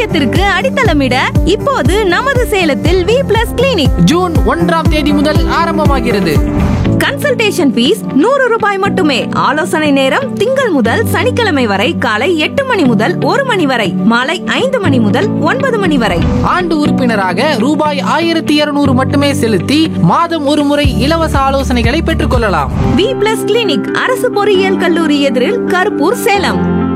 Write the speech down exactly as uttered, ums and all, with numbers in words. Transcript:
முன்னேற்றத்திற்கு அடித்தளமிட இப்போது நமது சேலத்தில் வி பிளஸ் கிளினிக் ஜூன் ஒன்றாம் தேதி முதல் ஆரம்பமாகிறது. கன்சல்டேஷன் ஃபீஸ் நூறு ரூபாய் மட்டுமே. ஆலோசனை நேரம் திங்கள் முதல் சனிக்கிழமை வரை காலை எட்டு மணி முதல் ஒரு மணி வரை, மாலை ஐந்து மணி முதல் ஒன்பது மணி வரை. ஆண்டு உறுப்பினராக ரூபாய் ஆயிரத்தி இருநூறு மட்டுமே செலுத்தி மாதம் ஒரு முறை இலவச ஆலோசனைகளை பெற்றுக் கொள்ளலாம். வி பிளஸ் கிளினிக், அரசு பொறியியல் கல்லூரி எதிரில், கருப்பூர், சேலம்.